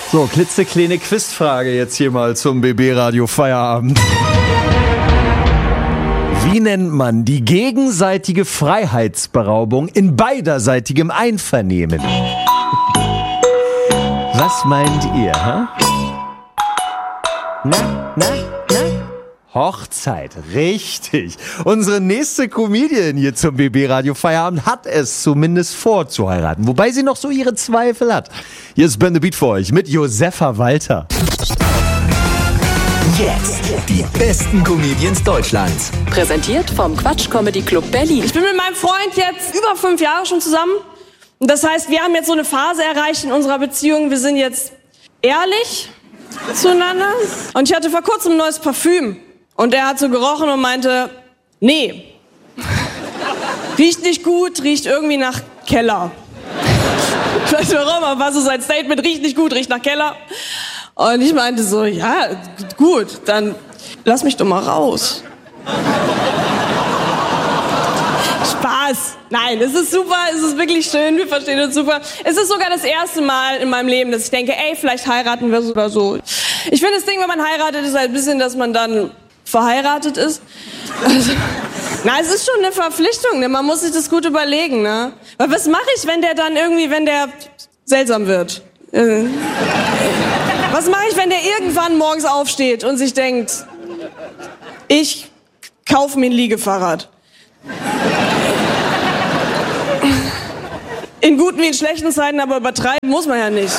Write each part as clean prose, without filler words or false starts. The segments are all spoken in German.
So, klitzekleine Quizfrage jetzt hier mal zum BB Radio Feierabend. Wie nennt man die gegenseitige Freiheitsberaubung in beiderseitigem Einvernehmen? Was meint ihr, ha? Na? Hochzeit, richtig. Unsere nächste Comedian hier zum BB Radio Feierabend hat es zumindest vor zu heiraten, wobei sie noch so ihre Zweifel hat. Hier ist Ben the Beat für euch mit Josefa Walter. Jetzt die besten Comedians Deutschlands. Präsentiert vom Quatsch Comedy Club Berlin. Ich bin mit meinem Freund jetzt über 5 Jahre schon zusammen. Und das heißt, wir haben jetzt so eine Phase erreicht in unserer Beziehung. Wir sind jetzt ehrlich zueinander. Und ich hatte vor kurzem ein neues Parfüm. Und er hat so gerochen und meinte, nee, riecht nicht gut, riecht irgendwie nach Keller. Ich weiß nicht warum, aber war so sein Statement, riecht nicht gut, riecht nach Keller. Und ich meinte so, ja, gut, dann lass mich doch mal raus. Spaß. Nein, es ist super, es ist wirklich schön, wir verstehen uns super. Es ist sogar das erste Mal in meinem Leben, dass ich denke, ey, vielleicht heiraten wir sogar so. Ich finde das Ding, wenn man heiratet, ist halt ein bisschen, dass man dann verheiratet ist. Also, na, es ist schon eine Verpflichtung, ne? Man muss sich das gut überlegen, ne? Weil was mache ich, wenn der seltsam wird? Was mache ich, wenn der irgendwann morgens aufsteht und sich denkt, ich kaufe mir ein Liegefahrrad? In guten wie in schlechten Zeiten, aber übertreiben muss man ja nicht.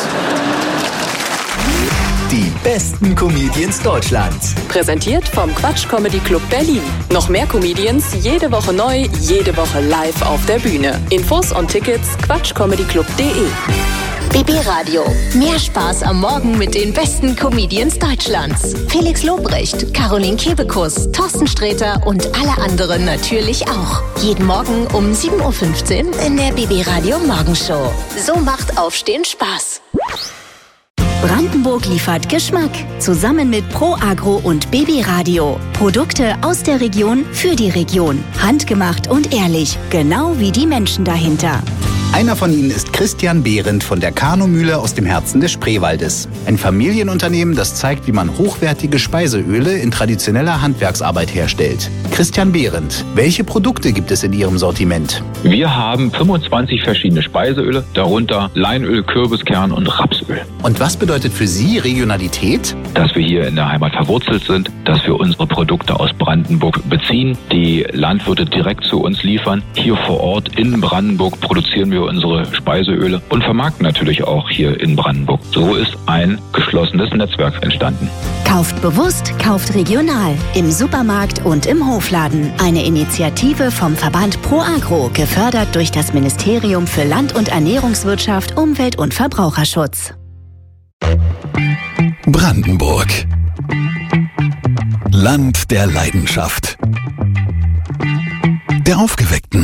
Die besten Comedians Deutschlands. Präsentiert vom Quatsch Comedy Club Berlin. Noch mehr Comedians, jede Woche neu, jede Woche live auf der Bühne. Infos und Tickets quatschcomedyclub.de. BB Radio. Mehr Spaß am Morgen mit den besten Comedians Deutschlands. Felix Lobrecht, Caroline Kebekus, Thorsten Sträter und alle anderen natürlich auch. Jeden Morgen um 7.15 Uhr in der BB Radio Morgenshow. So macht Aufstehen Spaß. Brandenburg liefert Geschmack. Zusammen mit Pro Agro und BB Radio. Produkte aus der Region für die Region. Handgemacht und ehrlich. Genau wie die Menschen dahinter. Einer von ihnen ist Christian Behrendt von der Kanomühle aus dem Herzen des Spreewaldes. Ein Familienunternehmen, das zeigt, wie man hochwertige Speiseöle in traditioneller Handwerksarbeit herstellt. Christian Behrendt, welche Produkte gibt es in Ihrem Sortiment? Wir haben 25 verschiedene Speiseöle, darunter Leinöl, Kürbiskern und Rapsöl. Und was bedeutet für Sie Regionalität? Dass wir hier in der Heimat verwurzelt sind, dass wir unsere Produkte aus Brandenburg beziehen, die Landwirte direkt zu uns liefern. Hier vor Ort in Brandenburg produzieren wir unsere Speiseöle und vermarkten natürlich auch hier in Brandenburg. So ist ein geschlossenes Netzwerk entstanden. Kauft bewusst, kauft regional. Im Supermarkt und im Hofladen. Eine Initiative vom Verband Pro Agro, gefördert durch das Ministerium für Land- und Ernährungswirtschaft, Umwelt- und Verbraucherschutz. Brandenburg. Land der Leidenschaft. Der Aufgeweckten.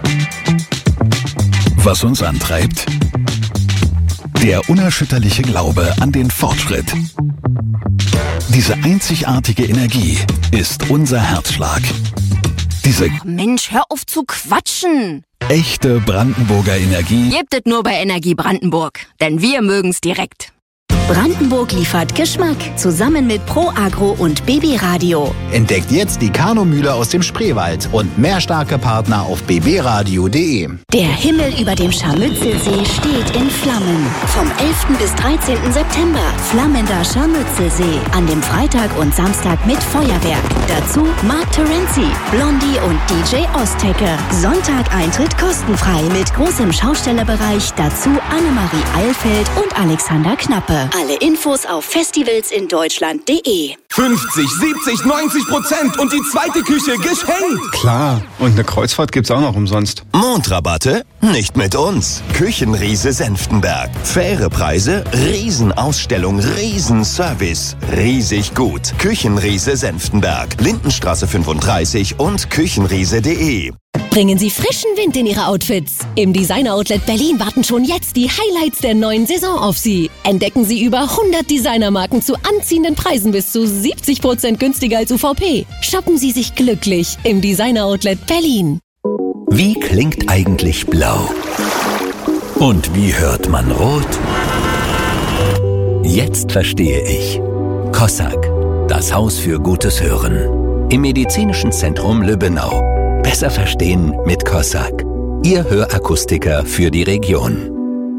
Was uns antreibt? Der unerschütterliche Glaube an den Fortschritt. Diese einzigartige Energie ist unser Herzschlag. Diese Mensch, hör auf zu quatschen! Echte Brandenburger Energie Gebt es nur bei Energie Brandenburg, denn wir mögen's direkt. Brandenburg liefert Geschmack. Zusammen mit Pro Agro und BB Radio. Entdeckt jetzt die Kanomühle aus dem Spreewald und mehr starke Partner auf bbradio.de. Der Himmel über dem Scharmützelsee steht in Flammen. Vom 11. bis 13. September. Flammender Scharmützelsee. An dem Freitag und Samstag mit Feuerwerk. Dazu Mark Terenzi, Blondie und DJ Ostecke. Sonntag Eintritt kostenfrei mit großem Schaustellerbereich. Dazu Annemarie Eilfeld und Alexander Knappe. Alle Infos auf festivalsindeutschland.de. 50, 70, 90% und die zweite Küche geschenkt. Klar, und eine Kreuzfahrt gibt's auch noch umsonst. Mondrabatte? Nicht mit uns. Küchenriese Senftenberg. Faire Preise, Riesenausstellung, Riesenservice. Riesig gut. Küchenriese Senftenberg. Lindenstraße 35 und küchenriese.de. Bringen Sie frischen Wind in Ihre Outfits. Im Designer Outlet Berlin warten schon jetzt die Highlights der neuen Saison auf Sie. Entdecken Sie über 100 Designermarken zu anziehenden Preisen bis zu 70% günstiger als UVP. Shoppen Sie sich glücklich im Designer Outlet Berlin. Wie klingt eigentlich blau? Und wie hört man rot? Jetzt verstehe ich. Kossak, das Haus für gutes Hören. Im Medizinischen Zentrum Lübbenau. Besser verstehen mit Kossak. Ihr Hörakustiker für die Region.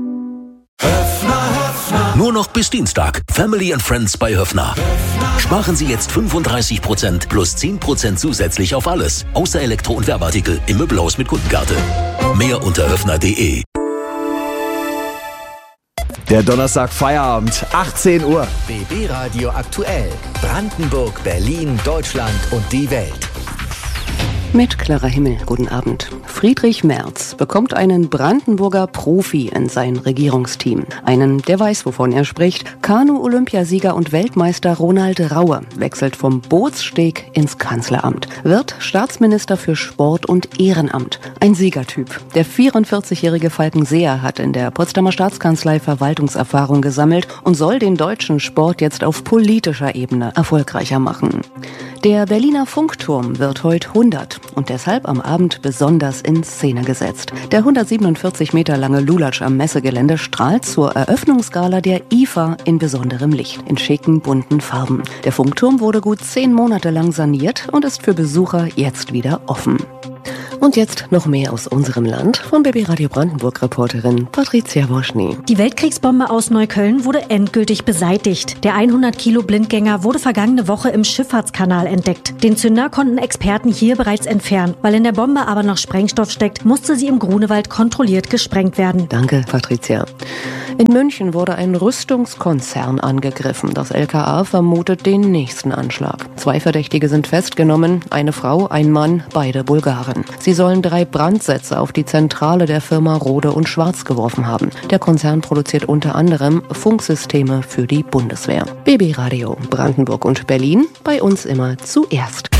Nur noch bis Dienstag. Family and Friends bei Höffner. Sparen Sie jetzt 35% plus 10% zusätzlich auf alles. Außer Elektro- und Werbeartikel im Möbelhaus mit Kundenkarte. Mehr unter höffner.de. Der Donnerstag Feierabend, 18 Uhr. BB Radio aktuell. Brandenburg, Berlin, Deutschland und die Welt. Mit klarer Himmel, guten Abend. Friedrich Merz bekommt einen Brandenburger Profi in sein Regierungsteam. Einen, der weiß, wovon er spricht. Kanu-Olympiasieger und Weltmeister Ronald Raue wechselt vom Bootssteg ins Kanzleramt. Wird Staatsminister für Sport und Ehrenamt. Ein Siegertyp. Der 44-jährige Falkenseer hat in der Potsdamer Staatskanzlei Verwaltungserfahrung gesammelt und soll den deutschen Sport jetzt auf politischer Ebene erfolgreicher machen. Der Berliner Funkturm wird heute 100 und deshalb am Abend besonders in Szene gesetzt. Der 147 Meter lange Lulatsch am Messegelände strahlt zur Eröffnungsgala der IFA in besonderem Licht, in schicken, bunten Farben. Der Funkturm wurde gut 10 Monate lang saniert und ist für Besucher jetzt wieder offen. Und jetzt noch mehr aus unserem Land von BB Radio Brandenburg-Reporterin Patricia Woschny. Die Weltkriegsbombe aus Neukölln wurde endgültig beseitigt. Der 100 Kilo Blindgänger wurde vergangene Woche im Schifffahrtskanal entdeckt. Den Zünder konnten Experten hier bereits entfernen. Weil in der Bombe aber noch Sprengstoff steckt, musste sie im Grunewald kontrolliert gesprengt werden. Danke, Patricia. In München wurde ein Rüstungskonzern angegriffen. Das LKA vermutet den nächsten Anschlag. 2 Verdächtige sind festgenommen, eine Frau, ein Mann, beide Bulgaren. Sie sollen 3 Brandsätze auf die Zentrale der Firma Rode und Schwarz geworfen haben. Der Konzern produziert unter anderem Funksysteme für die Bundeswehr. BB Radio Brandenburg und Berlin, bei uns immer zuerst.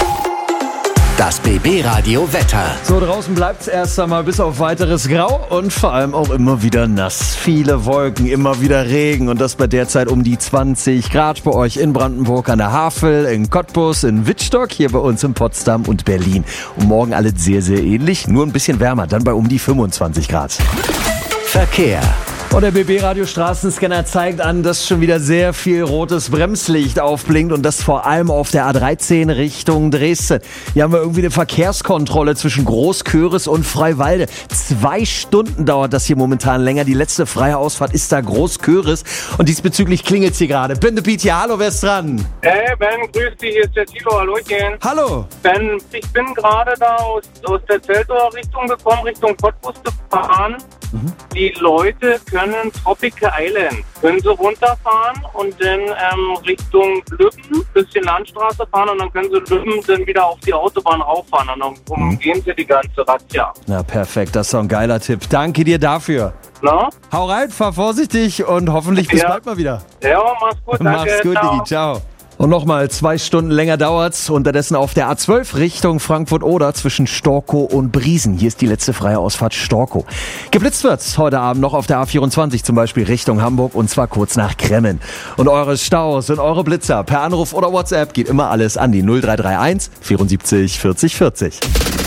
Das BB Radio Wetter. So, draußen bleibt's erst einmal bis auf weiteres Grau und vor allem auch immer wieder nass. Viele Wolken, immer wieder Regen und das bei derzeit um die 20 Grad bei euch in Brandenburg an der Havel, in Cottbus, in Wittstock, hier bei uns in Potsdam und Berlin. Und morgen alles sehr, sehr ähnlich, nur ein bisschen wärmer, dann bei um die 25 Grad. Verkehr. Und der BB-Radio Straßenscanner zeigt an, dass schon wieder sehr viel rotes Bremslicht aufblinkt und das vor allem auf der A13 Richtung Dresden. Hier haben wir irgendwie eine Verkehrskontrolle zwischen Großköris und Freiwalde. 2 Stunden dauert das hier momentan länger. Die letzte freie Ausfahrt ist da Großköris und diesbezüglich klingelt's hier gerade. Ben de Piet hier, hallo, wer ist dran? Hey Ben, grüß dich, hier ist der Tilo, hallöchen. Hallo. Ben, ich bin gerade da aus der Zeltower Richtung gekommen, Richtung Cottbus gefahren. Die Leute können Tropical Island, können sie runterfahren und dann Richtung Lübben, bisschen Landstraße fahren und dann können sie Lübben dann wieder auf die Autobahn rauffahren und dann umgehen sie die ganze Razzia. Na perfekt, das ist doch ein geiler Tipp. Danke dir dafür. Na? Hau rein, fahr vorsichtig und hoffentlich bis bald mal wieder. Ja, mach's gut, danke. Mach's gut, Digi, ciao. Und nochmal 2 Stunden länger dauert's. Unterdessen auf der A12 Richtung Frankfurt-Oder zwischen Storkow und Briesen. Hier ist die letzte freie Ausfahrt Storkow. Geblitzt wird's heute Abend noch auf der A24 zum Beispiel Richtung Hamburg und zwar kurz nach Kremmen. Und eure Staus und eure Blitzer per Anruf oder WhatsApp geht immer alles an die 0331 74 40 40.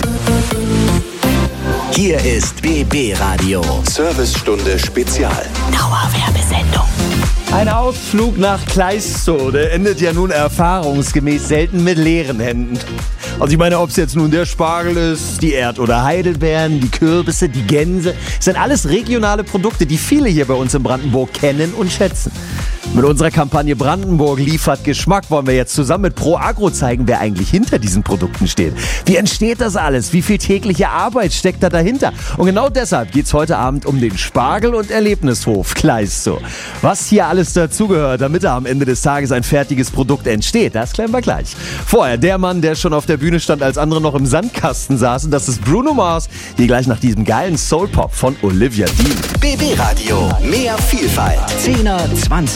Hier ist BB Radio. Servicestunde Spezial. Dauerwerbesendung. Ein Ausflug nach Kleistow, der endet ja nun erfahrungsgemäß selten mit leeren Händen. Also ich meine, ob es jetzt nun der Spargel ist, die Erd- oder Heidelbeeren, die Kürbisse, die Gänse, sind alles regionale Produkte, die viele hier bei uns in Brandenburg kennen und schätzen. Mit unserer Kampagne Brandenburg liefert Geschmack wollen wir jetzt zusammen mit Pro Agro zeigen, wer eigentlich hinter diesen Produkten steht. Wie entsteht das alles? Wie viel tägliche Arbeit steckt da dahinter? Und genau deshalb geht's heute Abend um den Spargel- und Erlebnishof Kleistow. Was hier alles dazugehört, damit da am Ende des Tages ein fertiges Produkt entsteht, das klären wir gleich. Vorher der Mann, der schon auf der Bühne stand, als andere noch im Sandkasten saßen, das ist Bruno Mars. Hier gleich nach diesem geilen Soul-Pop von Olivia Dean. BB Radio, mehr Vielfalt. 10er, 20